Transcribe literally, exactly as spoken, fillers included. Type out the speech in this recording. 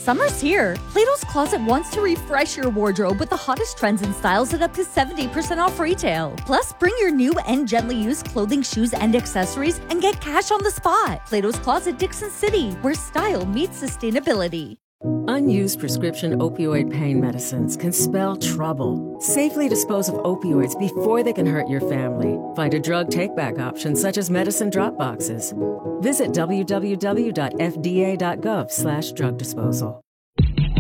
Summer's here. Plato's Closet wants to refresh your wardrobe with the hottest trends and styles at up to seventy percent off retail. Plus, bring your new and gently used clothing, shoes, and accessories and get cash on the spot. Plato's Closet, Dixon City, where style meets sustainability. Unused prescription opioid pain medicines can spell trouble. Safely dispose of opioids before they can hurt your family. Find a drug take-back option such as medicine drop boxes. Visit w w w dot f d a dot gov slash drug disposal.